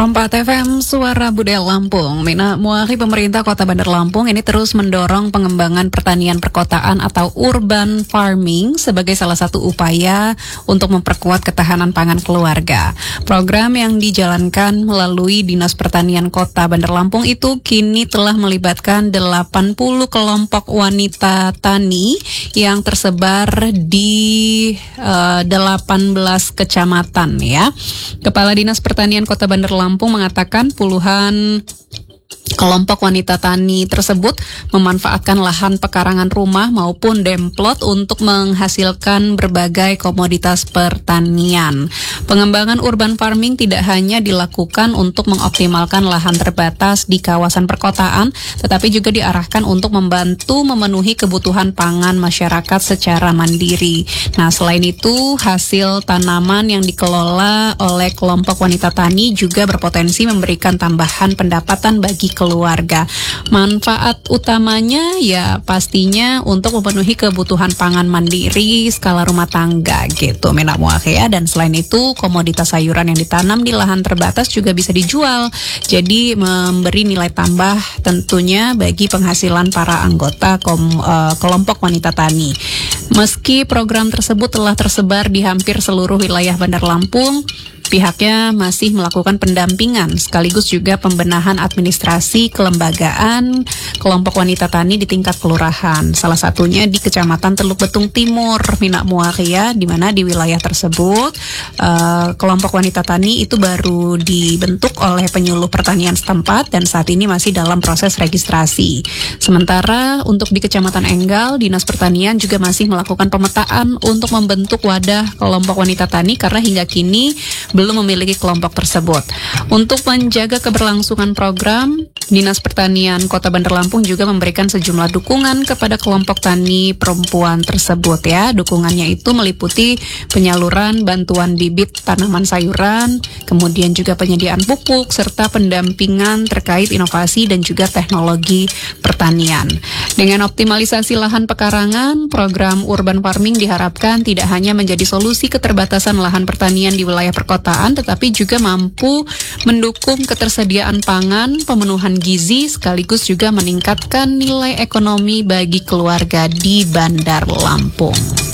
Rompa FM Suara Budaya Lampung. Mina Muahi pemerintah Kota Bandar Lampung ini terus mendorong pengembangan pertanian perkotaan atau urban farming sebagai salah satu upaya untuk memperkuat ketahanan pangan keluarga. Program yang dijalankan melalui Dinas Pertanian Kota Bandar Lampung itu kini telah melibatkan 80 kelompok wanita tani yang tersebar di 18 kecamatan ya. Kepala Dinas Pertanian Kota Bandar Lampung mengatakan puluhan kelompok wanita tani tersebut memanfaatkan lahan pekarangan rumah maupun demplot untuk menghasilkan berbagai komoditas pertanian. Pengembangan urban farming tidak hanya dilakukan untuk mengoptimalkan lahan terbatas di kawasan perkotaan, tetapi juga diarahkan untuk membantu memenuhi kebutuhan pangan masyarakat secara mandiri. Nah, selain itu, hasil tanaman yang dikelola oleh kelompok wanita tani juga berpotensi memberikan tambahan pendapatan bagi keluarga. Manfaat utamanya ya pastinya untuk memenuhi kebutuhan pangan mandiri skala rumah tangga gitu. Menak muakhia. Dan selain itu komoditas sayuran yang ditanam di lahan terbatas juga bisa dijual. Jadi memberi nilai tambah tentunya bagi penghasilan para anggota kelompok wanita tani. Meski program tersebut telah tersebar di hampir seluruh wilayah Bandar Lampung, pihaknya masih melakukan pendampingan sekaligus juga pembenahan administrasi kelembagaan kelompok wanita tani di tingkat kelurahan. Salah satunya di Kecamatan Teluk Betung Timur, Minak Muakhia, di mana di wilayah tersebut kelompok wanita tani itu baru dibentuk oleh penyuluh pertanian setempat dan saat ini masih dalam proses registrasi. Sementara untuk di Kecamatan Enggal, Dinas Pertanian juga masih melakukan pemetaan untuk membentuk wadah kelompok wanita tani karena hingga kini belum memiliki kelompok tersebut. Untuk menjaga keberlangsungan program, Dinas Pertanian Kota Bandar Lampung juga memberikan sejumlah dukungan kepada kelompok tani perempuan tersebut ya. Dukungannya itu meliputi penyaluran bantuan bibit tanaman sayuran, kemudian juga penyediaan pupuk, serta pendampingan terkait inovasi dan juga teknologi pertanian. Dengan optimalisasi lahan pekarangan, program urban farming diharapkan tidak hanya menjadi solusi keterbatasan lahan pertanian di wilayah perkotaan, tetapi juga mampu mendukung ketersediaan pangan, pemenuhan gizi, sekaligus juga meningkatkan nilai ekonomi bagi keluarga di Bandar Lampung.